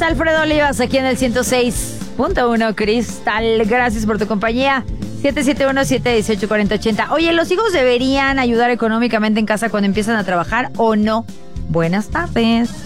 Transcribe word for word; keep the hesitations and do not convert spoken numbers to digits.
Alfredo Olivas aquí en el ciento seis punto uno Cristal. Gracias por tu compañía. siete siete uno, siete uno ocho, cuatro cero ocho cero. Oye, ¿los hijos deberían ayudar económicamente en casa cuando empiezan a trabajar o no? Buenas tardes.